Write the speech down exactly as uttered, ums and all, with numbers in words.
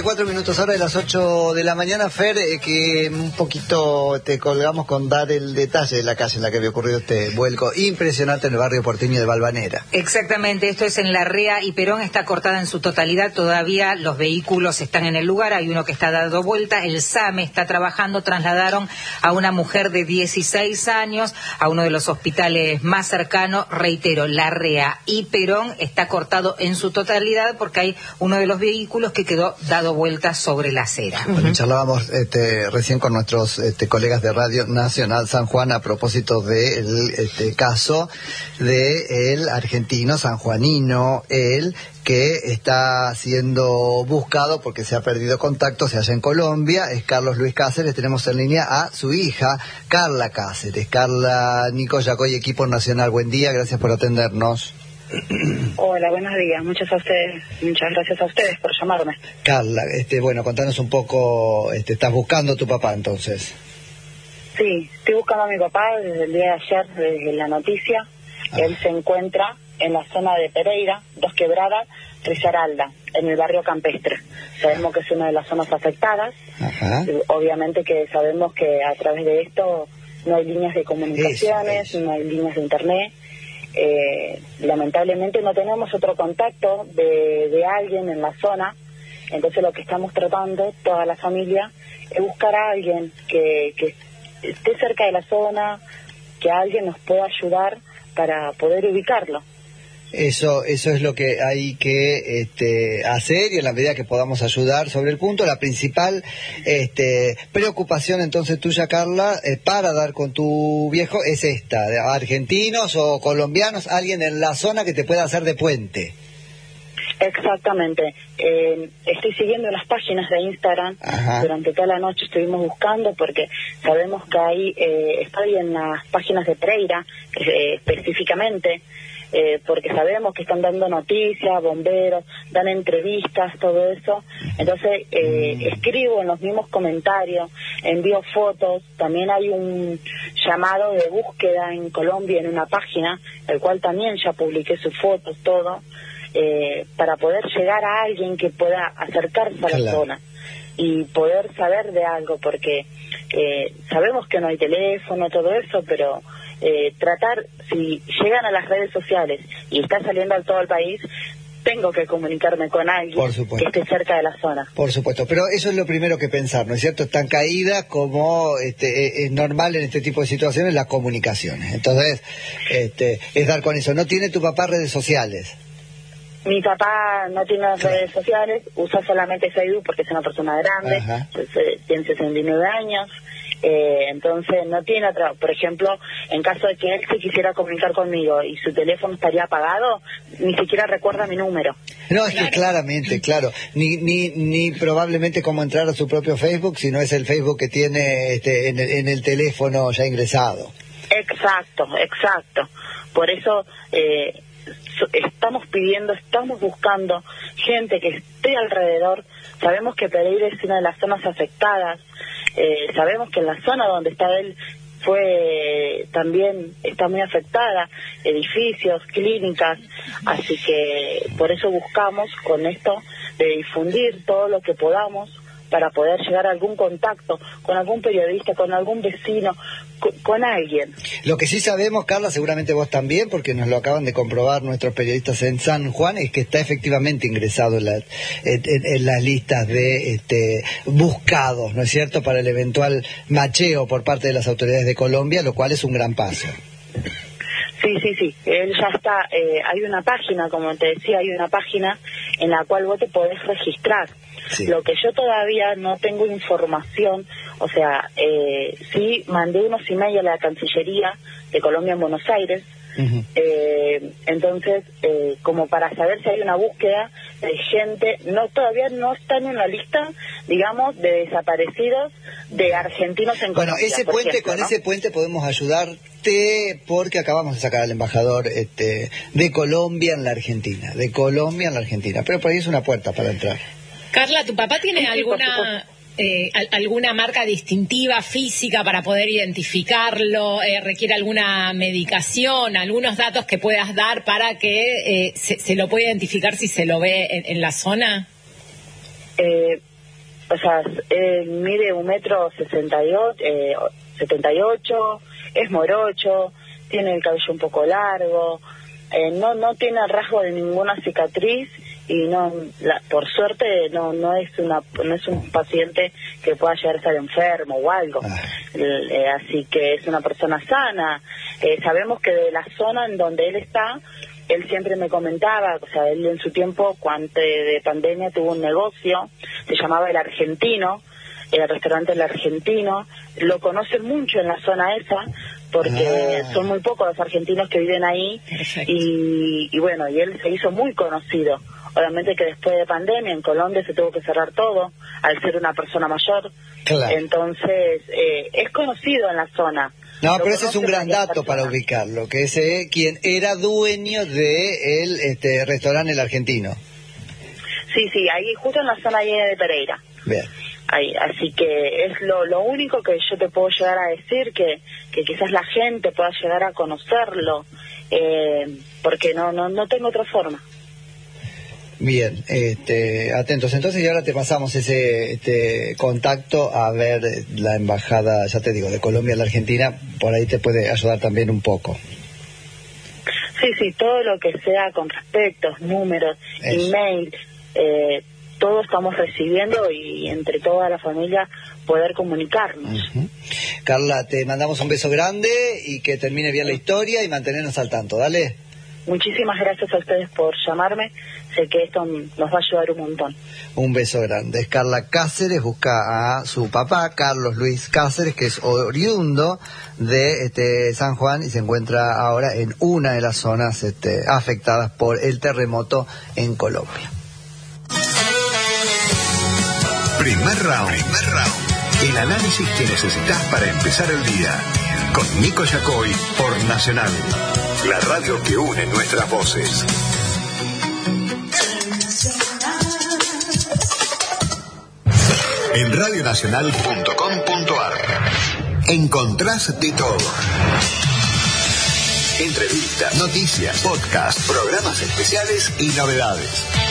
cuatro minutos ahora de las ocho de la mañana, Fer, eh, que un poquito te colgamos con dar el detalle de la calle en la que había ocurrido este vuelco impresionante en el barrio porteño de Valvanera. Exactamente, esto es en Larrea y Perón, está cortada en su totalidad, todavía los vehículos están en el lugar, hay uno que está dando vuelta, el SAME está trabajando, trasladaron a una mujer de dieciséis años a uno de los hospitales más cercanos, reitero, Larrea y Perón está cortado en su totalidad porque hay uno de los vehículos que quedó dado vueltas sobre la acera. Bueno, charlábamos este, recién con nuestros este, colegas de Radio Nacional San Juan a propósito del este, caso de el argentino sanjuanino, él que está siendo buscado porque se ha perdido contacto, se halla en Colombia, es Carlos Luis Cáceres. Tenemos en línea a su hija, Carla Cáceres. Carla, Nico Yacoy, equipo nacional, buen día, gracias por atendernos. Hola, buenos días, muchas a ustedes, muchas gracias a ustedes por llamarme. Carla, este, bueno, contanos un poco, este, ¿estás buscando a tu papá entonces? Sí, estoy buscando a mi papá desde el día de ayer, desde la noticia. Ah. Él se encuentra en la zona de Pereira, Dos Quebradas, Risaralda, en el barrio campestre. Sabemos que es una de las zonas afectadas. Ajá. Obviamente que sabemos que a través de esto no hay líneas de comunicaciones, eso, eso. no hay líneas de internet. Eh, lamentablemente no tenemos otro contacto de, de alguien en la zona, entonces lo que estamos tratando, toda la familia, es buscar a alguien que, que esté cerca de la zona, que alguien nos pueda ayudar para poder ubicarlo. Eso eso es lo que hay que este, hacer, y en la medida que podamos ayudar sobre el punto. La principal este, preocupación entonces tuya, Carla, eh, para dar con tu viejo es esta: argentinos o colombianos, alguien en la zona que te pueda hacer de puente. Exactamente. Eh, estoy siguiendo las páginas de Instagram. Ajá. Durante toda la noche estuvimos buscando porque sabemos que ahí eh, estoy en las páginas de Pereira eh, específicamente. Eh, porque sabemos que están dando noticias, bomberos, dan entrevistas, todo eso. Entonces eh, mm. escribo en los mismos comentarios, envío fotos. También hay un llamado de búsqueda en Colombia en una página, el cual también ya publiqué sus fotos, todo, eh, para poder llegar a alguien que pueda acercarse a la claro. zona y poder saber de algo, porque eh, sabemos que no hay teléfono, todo eso, pero Eh, tratar, si llegan a las redes sociales y está saliendo a todo el país, tengo que comunicarme con alguien que esté cerca de la zona. Por supuesto, pero eso es lo primero que pensar, ¿no es cierto? Están caídas como este, es normal en este tipo de situaciones las comunicaciones. Entonces, este, es dar con eso. ¿No tiene tu papá redes sociales? Mi papá no tiene claro. redes sociales, usa solamente Facebook porque es una persona grande, pues, eh, tiene sesenta y nueve años. Eh, entonces no tiene otra, por ejemplo, en caso de que él se quisiera comunicar conmigo y su teléfono estaría apagado, ni siquiera recuerda mi número. No, es claro. que claramente, claro, ni ni ni probablemente cómo entrar a su propio Facebook, sino es el Facebook que tiene este, en, el, en el teléfono ya ingresado. Exacto, exacto. Por eso eh, estamos pidiendo, estamos buscando gente que esté alrededor. Sabemos que Pereira es una de las zonas afectadas. Eh, sabemos que en la zona donde está él fue también está muy afectada, edificios, clínicas, así que por eso buscamos con esto de difundir todo lo que podamos para poder llegar a algún contacto con algún periodista, con algún vecino, con, con alguien. Lo que sí sabemos, Carla, seguramente vos también, porque nos lo acaban de comprobar nuestros periodistas en San Juan, es que está efectivamente ingresado en, la, en, en las listas de este, buscados, ¿no es cierto?, para el eventual macheo por parte de las autoridades de Colombia, lo cual es un gran paso. Sí, sí, sí, él ya está, eh, hay una página, como te decía, hay una página en la cual vos te podés registrar. Sí. Lo que yo todavía no tengo información, o sea, eh, sí mandé unos emails a la Cancillería de Colombia en Buenos Aires, uh-huh. eh, entonces, eh, como para saber si hay una búsqueda de gente, no todavía no está en una lista, digamos, de desaparecidos de argentinos en Colombia. Bueno, ese puente, ejemplo, con ¿no? ese puente podemos ayudarte porque acabamos de sacar al embajador este, de Colombia en la Argentina, de Colombia en la Argentina, pero por ahí es una puerta para entrar. Carla, ¿tu papá tiene alguna eh, alguna marca distintiva física para poder identificarlo? Eh, ¿Requiere alguna medicación, algunos datos que puedas dar para que eh, se, se lo pueda identificar si se lo ve en, en la zona? Eh, o sea, él mide un metro sesenta y ocho, eh, setenta y ocho, es morocho, tiene el cabello un poco largo, eh, no no tiene rasgo de ninguna cicatriz y no, la, por suerte no no es una no es un paciente que pueda llegar a estar enfermo o algo, ah. eh, así que es una persona sana. Eh, sabemos que de la zona en donde él está, él siempre me comentaba, o sea, él en su tiempo, cuando de pandemia, tuvo un negocio, se llamaba El Argentino, el restaurante El Argentino, lo conocen mucho en la zona esa, porque ah. son muy pocos los argentinos que viven ahí, y, y bueno, y él se hizo muy conocido. Obviamente que después de pandemia en Colombia se tuvo que cerrar todo, al ser una persona mayor, claro. Entonces eh, es conocido en la zona. No, pero ese es un gran dato para ubicarlo, que ese quien era dueño de el este, restaurante El Argentino. Sí, sí, ahí justo en la zona de Pereira. Bien. Ahí, así que es lo, lo único que yo te puedo llegar a decir, que, que quizás la gente pueda llegar a conocerlo, eh, porque no, no, no tengo otra forma. Bien, este, atentos. Entonces, y ahora te pasamos ese este, contacto a ver la embajada, ya te digo, de Colombia a la Argentina, por ahí te puede ayudar también un poco. Sí, sí, todo lo que sea con respectos, números, Eso. email, eh, todo estamos recibiendo y entre toda la familia poder comunicarnos. Uh-huh. Carla, te mandamos un beso grande y que termine bien la historia y mantenernos al tanto, dale. Muchísimas gracias a ustedes por llamarme, sé que esto nos va a ayudar un montón. Un beso grande. Es Carla Cáceres, busca a su papá, Carlos Luis Cáceres, que es oriundo de este, San Juan y se encuentra ahora en una de las zonas este, afectadas por el terremoto en Colombia. Primer round. Primer round. El análisis que necesitas para empezar el día. Con Nico Yacoy por Nacional. La radio que une nuestras voces. En radionacional punto com punto a r encontrás de todo. Entrevistas, noticias, podcast, programas especiales y novedades.